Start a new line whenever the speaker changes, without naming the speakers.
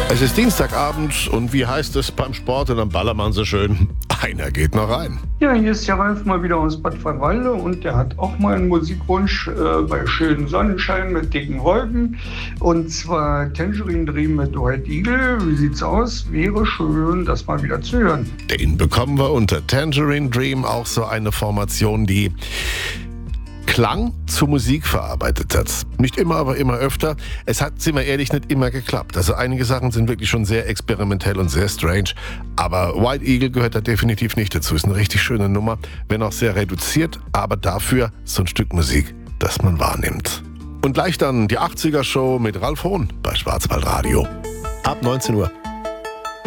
Es ist Dienstagabend und wie heißt es beim Sport und am Ballermann so schön? Einer geht noch rein.
Ja, hier ist der Ralf mal wieder aus Bad Freiwalde und der hat auch mal einen Musikwunsch bei schönem Sonnenschein mit dicken Wolken. Und zwar Tangerine Dream mit White Eagle. Wie sieht's aus? Wäre schön, das mal wieder zu hören.
Den bekommen wir unter Tangerine Dream, auch so eine Formation, die Klang zu Musik verarbeitet hat. Nicht immer, aber immer öfter. Es hat, sind wir ehrlich, nicht immer geklappt. Also einige Sachen sind wirklich schon sehr experimentell und sehr strange. Aber White Eagle gehört da definitiv nicht dazu. Ist eine richtig schöne Nummer, wenn auch sehr reduziert, aber dafür so ein Stück Musik, das man wahrnimmt. Und gleich dann die 80er-Show mit Ralf Hohn bei Schwarzwaldradio. Ab 19 Uhr.